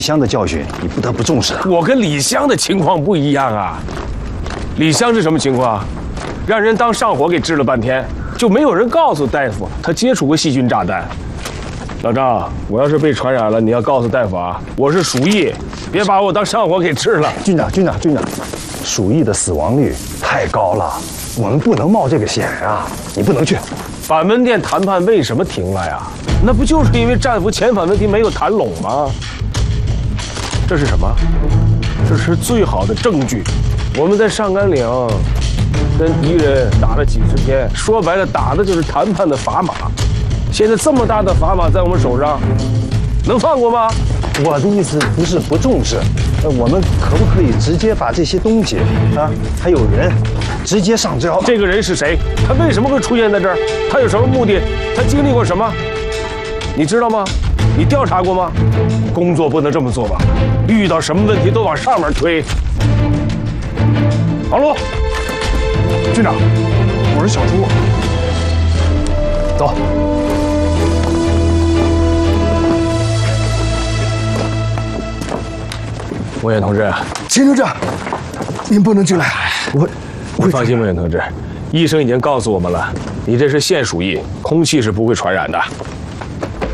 湘的教训，你不得不重视啊！ 我跟李湘的情况不一样啊。李湘是什么情况？让人当上火给治了半天，就没有人告诉大夫他接触过细菌炸弹。老张，我要是被传染了，你要告诉大夫啊，我是鼠疫，别把我当上火给治了。 军长，鼠疫的死亡率太高了，我们不能冒这个险啊！你不能去。 板门店谈判为什么停了呀？那不就是因为战俘遣返问题没有谈拢吗？这是什么？这是最好的证据。我们在上甘岭跟敌人打了几十天，说白了，打的就是谈判的砝码。现在这么大的砝码在我们手上，能放过吗？ 我的意思不是不重视，我们可不可以直接把这些东西啊，还有人，直接上交？ 这个人是谁？他为什么会出现在这儿？他有什么目的？他经历过什么？你知道吗？你调查过吗？工作不能这么做吧？遇到什么问题都往上面推。王璐， 军长，我是小朱。 走。 文远同志， 钱科长，您不能进来。 你放心，文远同志，医生已经告诉我们了，你这是现鼠疫，空气是不会传染的。